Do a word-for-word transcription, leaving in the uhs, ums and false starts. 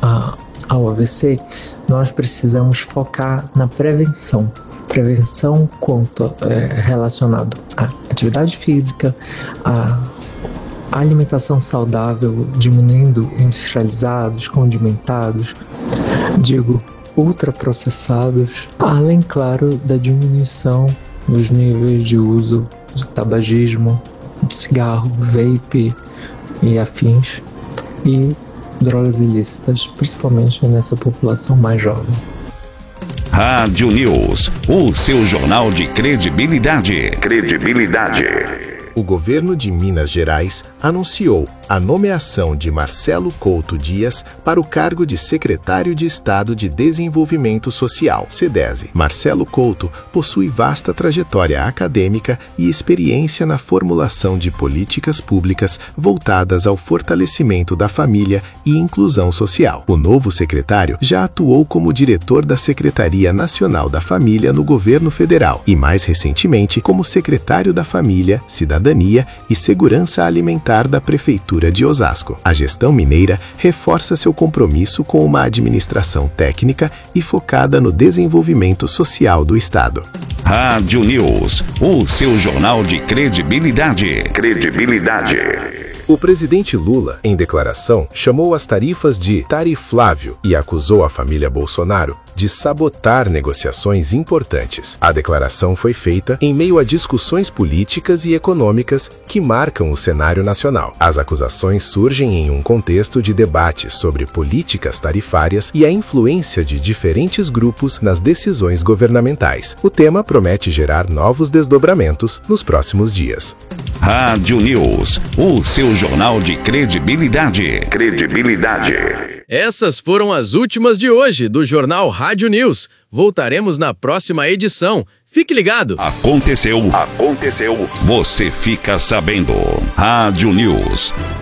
a, ao A V C, nós precisamos focar na prevenção. Prevenção quanto é, relacionado à atividade física, à alimentação saudável, diminuindo industrializados, condimentados, digo, ultraprocessados, além, claro, da diminuição dos níveis de uso de tabagismo, de cigarro, vape e afins, e drogas ilícitas, principalmente nessa população mais jovem. Rádio News, o seu jornal de credibilidade. Credibilidade. O governo de Minas Gerais anunciou a nomeação de Marcelo Couto Dias para o cargo de secretário de Estado de Desenvolvimento Social, SEDESE. Marcelo Couto possui vasta trajetória acadêmica e experiência na formulação de políticas públicas voltadas ao fortalecimento da família e inclusão social. O novo secretário já atuou como diretor da Secretaria Nacional da Família no governo federal e, mais recentemente, como secretário da Família, Cidadania e Segurança Alimentar da Prefeitura de Osasco. A gestão mineira reforça seu compromisso com uma administração técnica e focada no desenvolvimento social do Estado. Rádio News, o seu jornal de credibilidade. Credibilidade. O presidente Lula, em declaração, chamou as tarifas de tariflável e acusou a família Bolsonaro de sabotar negociações importantes. A declaração foi feita em meio a discussões políticas e econômicas que marcam o cenário nacional. As acusações surgem em um contexto de debates sobre políticas tarifárias e a influência de diferentes grupos nas decisões governamentais. O tema promete gerar novos desdobramentos nos próximos dias. Rádio News, o seu jornal de credibilidade. Credibilidade. Essas foram as últimas de hoje do Jornal Rádio News. Voltaremos na próxima edição. Fique ligado. Aconteceu. Aconteceu. Você fica sabendo. Rádio News.